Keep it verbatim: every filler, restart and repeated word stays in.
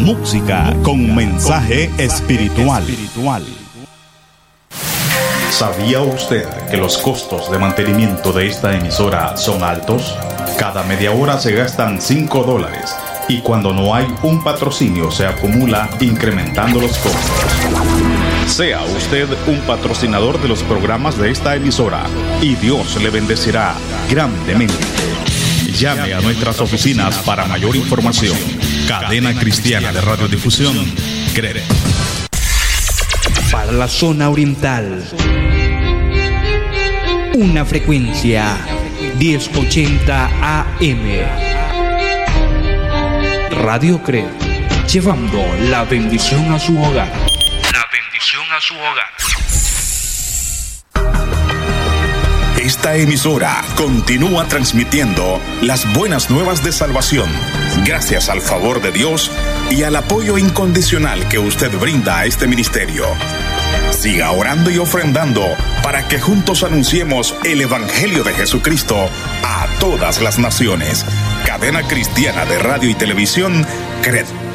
Música con mensaje espiritual. ¿Sabía usted que los costos de mantenimiento de esta emisora son altos? Cada media hora se gastan cinco dólares y cuando no hay un patrocinio se acumula incrementando los costos. Sea usted un patrocinador de los programas de esta emisora y Dios le bendecirá grandemente. Llame a nuestras oficinas para mayor información. Cadena Cristiana de Radiodifusión, C R E D. Para la zona oriental, una frecuencia mil ochenta A M. Radio C R E D, llevando la bendición a su hogar. La bendición a su hogar. Esta emisora continúa transmitiendo las buenas nuevas de salvación, gracias al favor de Dios y al apoyo incondicional que usted brinda a este ministerio. Siga orando y ofrendando para que juntos anunciemos el Evangelio de Jesucristo a todas las naciones. Cadena Cristiana de Radio y Televisión, C R E D.